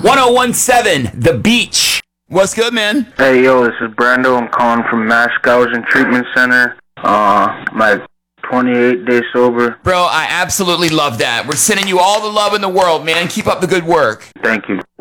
1017 The Beach. What's good, man? Hey, yo, this is Brando. I'm calling from Mass Gouging Treatment Center. My 28 days sober. Bro, I absolutely love that. We're sending you all the love in the world, man. Keep up the good work. Thank you.